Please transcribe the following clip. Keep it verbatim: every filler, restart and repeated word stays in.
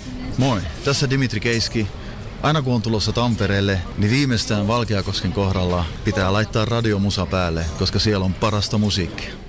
Moi, tässä Dimitri Keiski. Aina kun on tulossa Tampereelle, niin viimeistään Valkeakosken kohdalla pitää laittaa radiomusa päälle, koska siellä on parasta musiikkia.